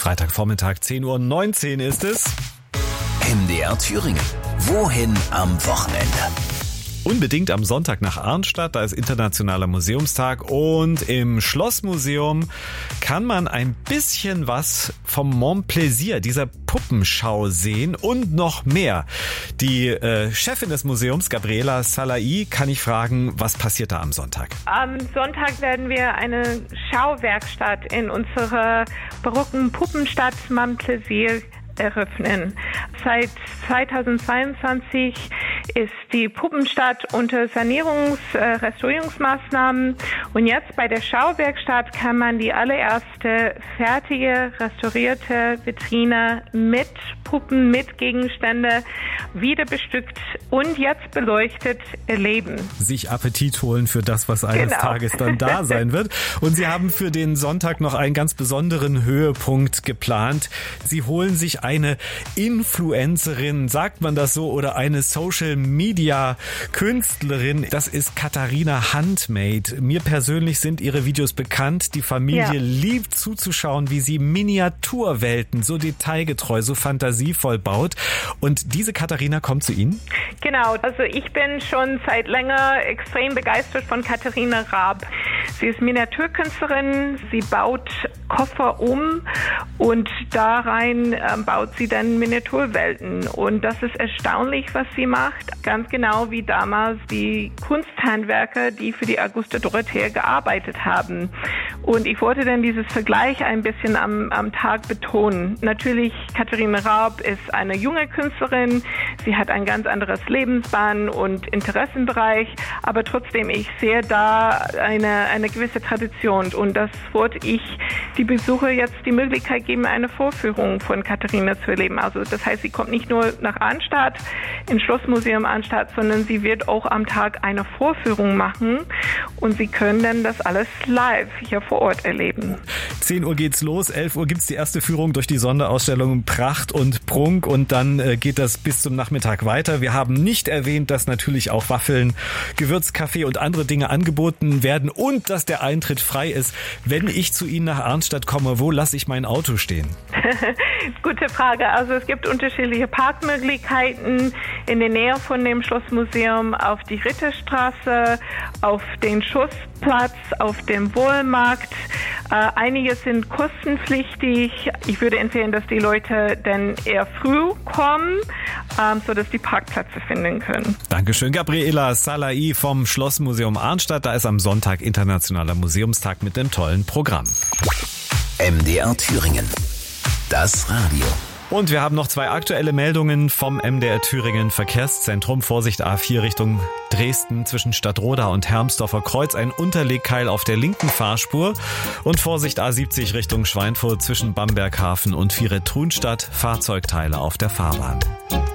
Freitagvormittag, 10:19 Uhr ist es. MDR Thüringen. Wohin am Wochenende? Unbedingt am Sonntag nach Arnstadt, da ist Internationaler Museumstag und im Schlossmuseum kann man ein bisschen was vom Mont Plaisir, dieser Puppenschau sehen und noch mehr. Die Chefin des Museums, Gabriela Salahi, kann ich fragen, was passiert da am Sonntag? Am Sonntag werden wir eine Schauwerkstatt in unserer barocken Puppenstadt Mont Plaisir eröffnen. Seit 2022 ist die Puppenstadt unter Restaurierungsmaßnahmen und jetzt bei der Schauwerkstatt kann man die allererste fertige, restaurierte Vitrine mit Puppen, mit Gegenstände wieder bestückt und jetzt beleuchtet erleben. Sich Appetit holen für das, was eines Tages dann da sein wird. Und Sie haben für den Sonntag noch einen ganz besonderen Höhepunkt geplant. Sie holen sich eine Influencerin, sagt man das so, oder eine Social-Media-Künstlerin. Das ist Katharina Handmade. Mir persönlich sind ihre Videos bekannt. Die Familie liebt zuzuschauen, wie sie Miniaturwelten so detailgetreu, so fantasievoll baut. Und diese Katharina kommt zu Ihnen? Genau, also ich bin schon seit länger extrem begeistert von Katharina Raab. Sie ist Miniaturkünstlerin, sie baut Koffer um und da rein baut sie dann Miniaturwelten. Und das ist erstaunlich, was sie macht. Ganz genau wie damals die Kunsthandwerker, die für die Augusta Dorothea gearbeitet haben. Und ich wollte dann dieses Vergleich ein bisschen am Tag betonen. Natürlich, Katharina Raab ist eine junge Künstlerin. Sie hat ein ganz anderes Lebensbahn und Interessenbereich. Aber trotzdem, ich sehe da eine gewisse Tradition. Und das wollte ich die Besucher jetzt die Möglichkeit geben, eine Vorführung von Katharina zu erleben. Also das heißt, sie kommt nicht nur nach Arnstadt, ins Schlossmuseum Arnstadt, sondern sie wird auch am Tag eine Vorführung machen. Und Sie können dann das alles live hier vor Ort erleben. 10 Uhr geht's los, 11 Uhr gibt's die erste Führung durch die Sonderausstellung Pracht und Prunk und dann geht das bis zum Nachmittag weiter. Wir haben nicht erwähnt, dass natürlich auch Waffeln, Gewürzkaffee und andere Dinge angeboten werden und dass der Eintritt frei ist. Wenn ich zu Ihnen nach Arnstadt komme, wo lasse ich mein Auto stehen? Gute Frage. Also es gibt unterschiedliche Parkmöglichkeiten in der Nähe von dem Schlossmuseum, auf die Ritterstraße, auf den Schussplatz, auf dem Wohlmarkt. Einige sind kostenpflichtig. Ich würde empfehlen, dass die Leute dann eher früh kommen, sodass die Parkplätze finden können. Dankeschön, Gabriela Salahi vom Schlossmuseum Arnstadt. Da ist am Sonntag Internationaler Museumstag mit dem tollen Programm. MDR Thüringen. Das Radio. Und wir haben noch 2 aktuelle Meldungen vom MDR Thüringen Verkehrszentrum. Vorsicht A4 Richtung Dresden zwischen Stadtroda und Hermsdorfer Kreuz. Ein Unterlegkeil auf der linken Fahrspur. Und Vorsicht A70 Richtung Schweinfurt zwischen Bamberghafen und Viret-Trunstadt. Fahrzeugteile auf der Fahrbahn.